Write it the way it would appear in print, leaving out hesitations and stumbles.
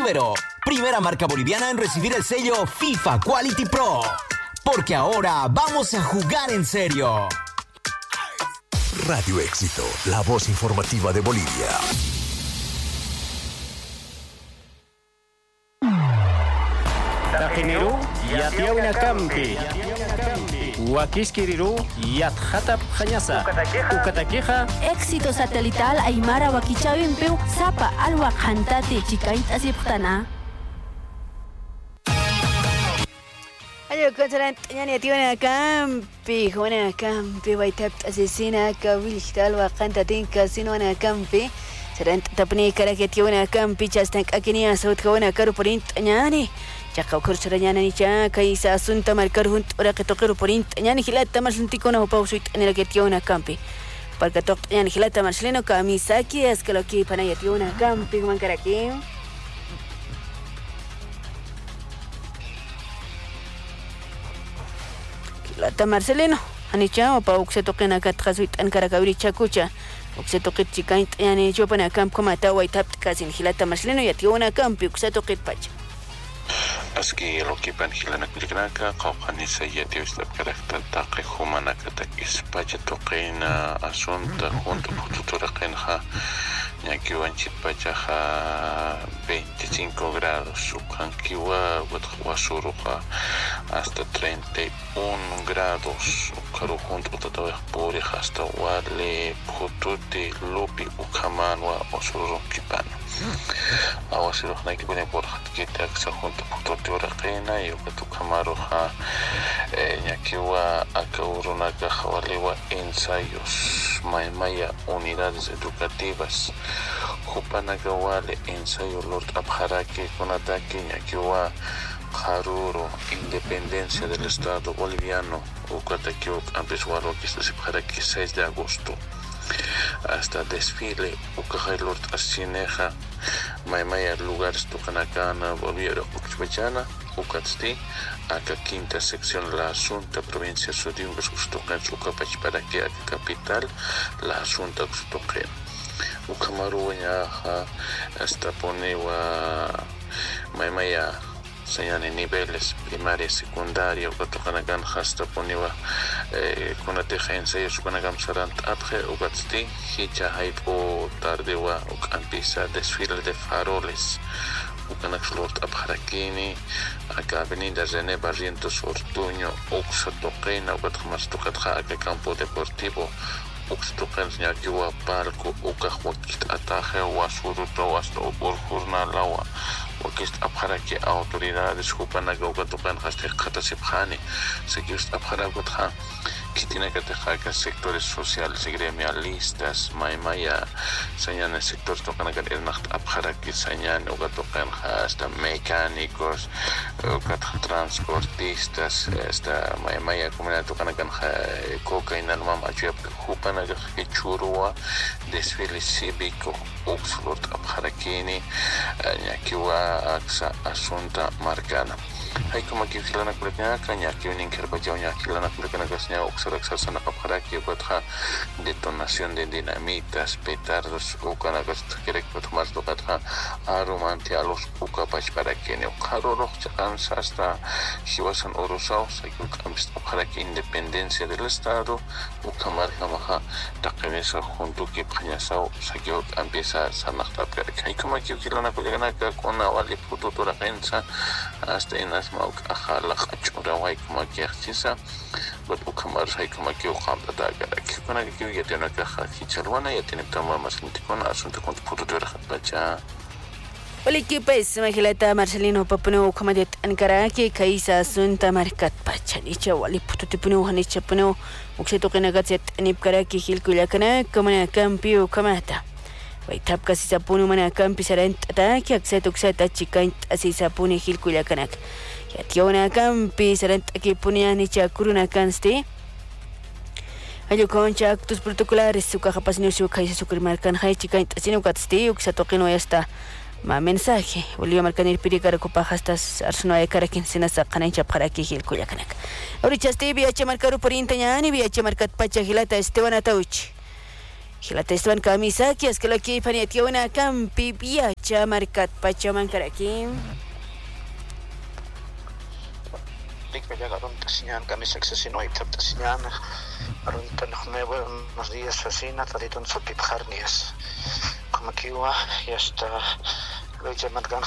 Ibero, primera marca boliviana en recibir el sello FIFA Quality Pro. Porque ahora vamos a jugar en serio. Radio Éxito, la voz informativa de Bolivia. Tajineru, Yatiauna Campi. Huaquiskiriru, Yatjatap Jañasa. Ucataqueja. Éxito satelital Aymara Huaquichavimpeu, Zapa Alwak Hantate, Chicaint Asiptana. Ayo konsalan yani tiwana campi, wana campi, waitap asesina kabil tal waqanta tinka sinwana campi. Serant tapni karake tiwana campi chastan akinia saut kawana karu porint yani. Chaka kursuranya ni cha kaisa asunta markar hunt ora que toquero porint yani hilata marsuntikona hopausuit en la que tiwana campi. Porque toc yani hilata marsleno kamisaki es que lo que panaya tiwana campi man karake. Lata Marcelino, anicha opa uksetoqina katqasuit ankarakawri chakucha. Uksetoqit chikaint yani chopana camp komata waitap kasin hilata Marcelino yationa camp uksetoqit pacha. Aski lo que pan hilana kulignaka qawqani sayati ustab karakta taqi humana katak ispacha toqina asunta junto pututuraqinha ñaki wanchit pachaja 25 grados ukankiwa watqwasuruqa hasta 31 grados ukaru junto tatawaj purij hasta wale pututi lupi ukamanwa osurukipana awasiruqnayki pune porqatkita aksa junto pututi uraqina yuqatu kamaruqa ñakiwa akaurunaka hawaliwa ensayos maymaya unidades educativas Jupanagawale ensayo Lord Abjaraki Konataki Ñakiwa Jaruro Independencia del Estado Boliviano Ucataquiuc Ampesuaro que se Abjaraki 6 de agosto hasta desfile Ucajay Lord Asineja Maymaya lugares Tucanacana Bolivia Uxpechana Ucatsti acá quinta sección la Asunta provincia Sudimos Ustocan Sucapach para que capital la Asunta Ustocan Ukamaruña hasta ponewa maymaya señane niveles primaria secundaria ukatokanagan hasta ponewa kunateja ensayos kunagam sarant atje ugatsti hicha haipo tardewa ukampisa desfile de faroles ukanak Lord Abjarakini acá avenida René Barrientos Ortuño uksatoqina ukatjamas tukatja acá campo deportivo Uxtuqen ñakiwa palco ukajwakit ataje wasuruto hasta por jornalawa wakist abjaraki autoridades jupanaga ukatuqen hasta qatasibjani sekist abjarakutja kitina katejaca sectores sociales y gremialistas maymaya señan el sector toqanagan elnacht abjaraki señan ukatuqen hasta mecánicos transportistas hasta maymaya comunidad toqanagan cocaína mama achuyap jupanaga churua desfile cívico uxlort abjarakini ñakiwa aksa asunta marcana hay como que filana kulekna kanya que un inkerbajo ña filana kulekna gasña uxaraxar sana abjaraki batja detonación de dinamitas petardos ukanagas kerek batmas dokatja aromanti a los ukapach para que ne ukaroro chansa hasta hiwasan orosao sayuk amst abjaraki independencia del estado ukamar hamaha taqemesa junto que pañasao sayuk empieza sanaqta hay como que filana kulekna con awali futura pensa hasta en mauk akhala qachura way kuma kiyaxisa but ukamar hay kuma kiyo qamta daga kikona kiyo yatena ka khicharwana yatena tama maslintikona asunto con futura bacha Oliki pues magilata Marcelino Papuno Comadet Ankaraki Kaisa Asunta Markat Pachanicha Wali Putupuno Hanicha Puno Uxetoqina Gatset Nipkaraki Hilkulakana Kamana Campio Kamata Waitap kasi sa puno mana kampi sarant ataki akset ukseta chikaint asi sa puni hilkulakanak yationa kampi sarant aki puniani chakuruna kanste ayo concha actos protocolares su caja pasino su kaisa su marcan hay chikaint asino katste uksatoqino esta ma mensaje volvió a marcar el pirikara copajas arsno de karakin sinasa qanancha qaraki hilkulakanak ahorita este viaje marcaro por intañani viaje marcat pacha hilata Esteban Atauchi Xilatesteban Kamisaki, es que lo que paniatía una campi viacha marcat pachaman karaki. Llega runta señal, camisa accesino y tapta señal. Runta buenos días, fascina, tadito un sopip harnias. Como que y hasta lo llaman